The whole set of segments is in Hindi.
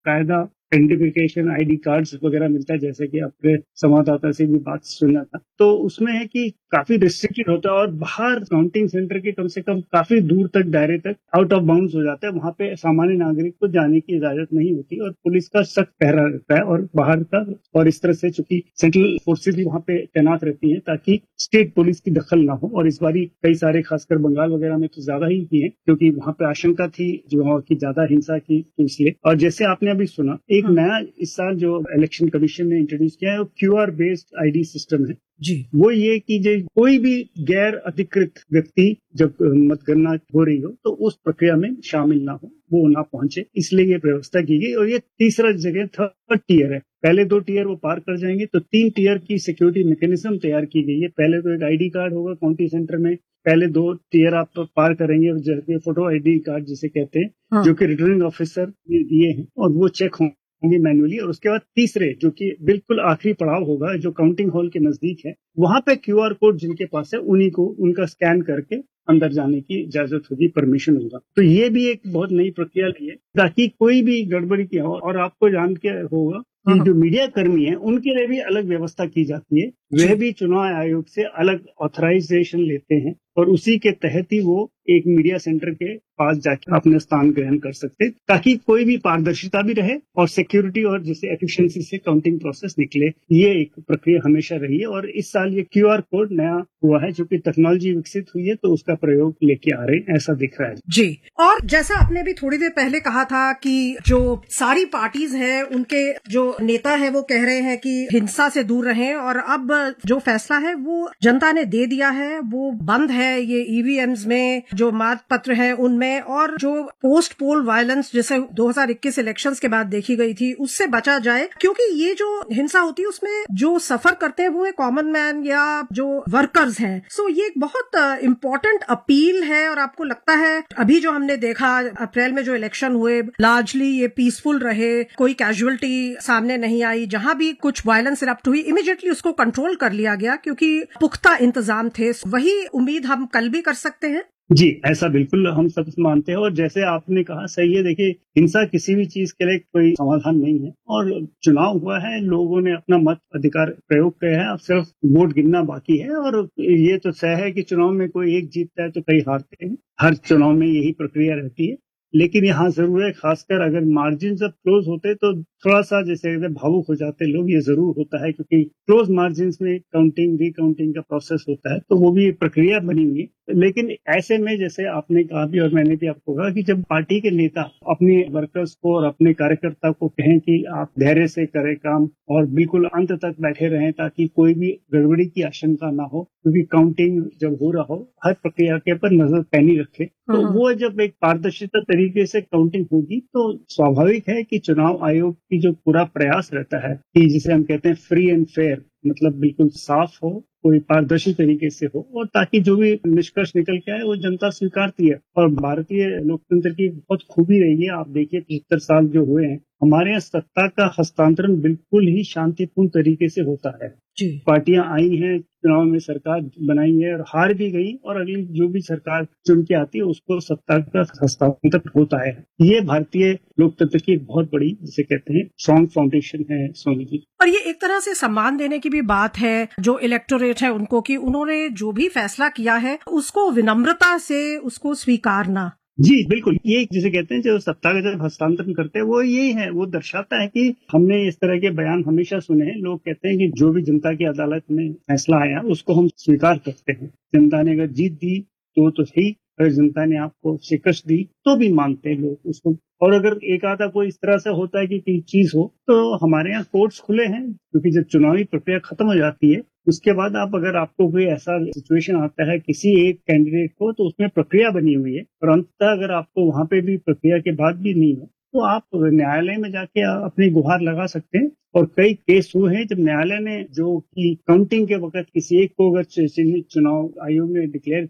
कायदा आइडेंटिफिकेशन आईडी कार्ड्स वगैरह मिलता है, जैसे कि आपके संवाददाता से भी बात सुना था। तो उसमें है कि काफी रिस्ट्रिक्टेड होता है और बाहर काउंटिंग सेंटर के कम से कम काफी दूर तक, दायरे तक आउट ऑफ बाउंड्स हो जाता है। वहां पे सामान्य नागरिक को जाने की इजाजत नहीं होती और पुलिस का सख्त पहरा रहता है और बाहर का, और इस तरह से चूंकि सेंट्रल फोर्सेज भी वहां पे तैनात रहती है ताकि स्टेट पुलिस की दखल ना हो। और इस बारी कई सारे, खासकर बंगाल वगैरह में तो ज्यादा ही किए, क्योंकि वहां पे आशंका थी जो वहां की ज्यादा हिंसा की, तो इसलिए। और जैसे आपने अभी सुना, एक नया इस साल जो इलेक्शन कमीशन ने इंट्रोड्यूस किया है वो क्यूआर बेस्ड आईडी सिस्टम है जी। वो ये कि जो कोई भी गैर अधिकृत व्यक्ति जब मतगणना हो रही हो तो उस प्रक्रिया में शामिल ना हो, वो ना पहुंचे, इसलिए ये व्यवस्था की गई। और ये तीसरा जगह थर्ड टीयर है। पहले 2 टीयर वो पार कर जाएंगे तो 3 टीयर की सिक्योरिटी मैकेनिज्म तैयार की गई है। पहले तो एक आईडी कार्ड होगा काउंटी सेंटर में, पहले 2 टीयर आप तो पार करेंगे, जैसे फोटो आईडी कार्ड जिसे कहते हैं, जो कि रिटर्निंग ऑफिसर ने दिए हैं, और वो चेक होंगे मैन्युअली। और उसके बाद तीसरे, जो कि बिल्कुल आखिरी पड़ाव होगा, जो काउंटिंग हॉल के नजदीक है, वहां पे क्यूआर कोड जिनके पास है उन्हीं को उनका स्कैन करके अंदर जाने की इजाजत होगी, परमिशन होगा। तो ये भी एक बहुत नई प्रक्रिया ली है ताकि कोई भी गड़बड़ी किया हो। और आपको जान के होगा कि जो मीडिया कर्मी है उनके लिए भी अलग व्यवस्था की जाती है। वह भी चुनाव आयोग से अलग ऑथराइजेशन लेते हैं और उसी के तहत ही वो एक मीडिया सेंटर के पास जाकर अपने स्थान ग्रहण कर सकते, ताकि कोई भी पारदर्शिता भी रहे और सिक्योरिटी और जिसे एफिशिएंसी से काउंटिंग प्रोसेस निकले। ये एक प्रक्रिया हमेशा रही है और इस साल ये क्यूआर कोड नया हुआ है, जो कि टेक्नोलॉजी विकसित हुई है तो उसका प्रयोग लेके आ रहे हैं, ऐसा दिख रहा है जी। और जैसा आपने भी थोड़ी देर पहले कहा था कि जो सारी पार्टीज हैं उनके जो नेता है वो कह रहे हैं कि हिंसा से दूर रहें, और अब जो फैसला है वो जनता ने दे दिया है, वो बंद है ये ईवीएम्स में, जो मत पत्र है उनमें, और जो पोस्ट पोल वायलेंस जैसे 2021 इलेक्शंस के बाद देखी गई थी उससे बचा जाए, क्योंकि ये जो हिंसा होती है उसमें जो सफर करते हैं वो है कॉमन मैन या जो वर्कर्स हैं। सो ये एक बहुत इम्पोर्टेंट अपील है। और आपको लगता है अभी जो हमने देखा अप्रैल में जो इलेक्शन हुए, लार्जली ये पीसफुल रहे, कोई कैजुअलिटी सामने नहीं आई, जहां भी कुछ वायलेंस इरप्ट हुई इमीडिएटली उसको कंट्रोल कर लिया गया क्योंकि पुख्ता इंतजाम थे। वही उम्मीद हम कल भी कर सकते हैं। जी, ऐसा बिल्कुल हम सब मानते हैं। और जैसे आपने कहा सही है, देखिए हिंसा किसी भी चीज के लिए कोई समाधान नहीं है। और चुनाव हुआ है, लोगों ने अपना मत अधिकार प्रयोग किया है, अब सिर्फ वोट गिनना बाकी है। और ये तो तय है कि चुनाव में कोई एक जीतता है तो कई हारते हैं, हर चुनाव में यही प्रक्रिया रहती है। लेकिन यहाँ जरूर है, खासकर अगर मार्जिन जब क्लोज होते तो थोड़ा सा जैसे भावुक हो जाते लोग, ये जरूर होता है, क्योंकि क्लोज मार्जिन में काउंटिंग रिकाउंटिंग का प्रोसेस होता है, तो वो भी एक प्रक्रिया बनी हुई है। लेकिन ऐसे में जैसे आपने कहा भी और मैंने भी आपको कहा कि जब पार्टी के नेता अपने वर्कर्स को और अपने कार्यकर्ता को कहें कि आप धैर्य से करें काम और बिल्कुल अंत तक बैठे रहें ताकि कोई भी गड़बड़ी की आशंका ना हो, क्योंकि काउंटिंग जब हो रहा हो हर प्रक्रिया के पर नजर पैनी रखे, तो वो जब एक पारदर्शिता तरीके से काउंटिंग होगी तो स्वाभाविक है कि चुनाव आयोग की जो पूरा प्रयास रहता है कि जिसे हम कहते हैं फ्री एंड फेयर, मतलब बिल्कुल साफ हो, कोई पारदर्शी तरीके से हो, और ताकि जो भी निष्कर्ष निकल के आए वो जनता स्वीकारती है। और भारतीय लोकतंत्र की बहुत खूबी रही है। आप देखिए 75 साल जो हुए हैं, हमारे यहाँ सत्ता का हस्तांतरण बिल्कुल ही शांतिपूर्ण तरीके से होता है। पार्टियां आई हैं, चुनाव में सरकार बनाई है और हार भी गई, और अगली जो भी सरकार चुन के आती है उसको सत्ता का हस्तांतरण होता है। ये भारतीय लोकतंत्र की एक बहुत बड़ी, जिसे कहते हैं, स्ट्रॉन्ग फाउंडेशन है सोनी जी। और ये एक तरह से सम्मान देने की भी बात है जो इलेक्टोरेट है उनको, कि उन्होंने जो भी फैसला किया है उसको विनम्रता से उसको स्वीकारना। जी बिल्कुल, ये जिसे कहते हैं जो सत्ता का जब हस्तांतरण करते हैं वो यही है, वो दर्शाता है कि हमने इस तरह के बयान हमेशा सुने हैं। लोग कहते हैं कि जो भी जनता की अदालत में फैसला आया उसको हम स्वीकार करते हैं। जनता ने अगर जीत दी तो सही, अगर जनता ने आपको शिकस्त दी तो भी मानते हैं लोग उसको। और अगर एक आधा कोई इस तरह से होता है कि कोई चीज हो, तो हमारे यहाँ कोर्ट्स खुले हैं, क्योंकि जब चुनावी प्रक्रिया खत्म हो जाती है उसके बाद अगर आपको कोई ऐसा सिचुएशन आता है किसी एक कैंडिडेट को, तो उसमें प्रक्रिया बनी हुई है। और अंततः अगर आपको वहां पे भी प्रक्रिया के बाद भी नहीं हो तो आप न्यायालय में जाके अपनी गुहार लगा सकते हैं। और कई केस हुए हैं जब न्यायालय ने जो कि काउंटिंग के वक्त किसी एक को अगर चुनाव आयोग ने डिक्लेयर किया हो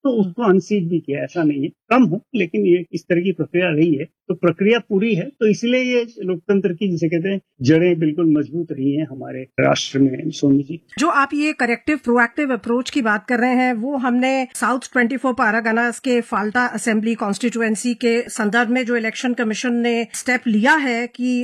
तो उसको अनसीट भी किया। ऐसा नहीं है कम हो, लेकिन ये इस तरह की प्रक्रिया रही है, तो प्रक्रिया पूरी है। तो इसलिए ये लोकतंत्र की जिसे कहते हैं जड़ें बिल्कुल मजबूत रही हैं हमारे राष्ट्र में। सोनी जी, जो आप ये करेक्टिव प्रोएक्टिव अप्रोच की बात कर रहे हैं, वो हमने साउथ 24 पारागनास के फाल्टा असेंबली कॉन्स्टिट्यूएंसी के संदर्भ में जो इलेक्शन कमीशन ने स्टेप लिया है कि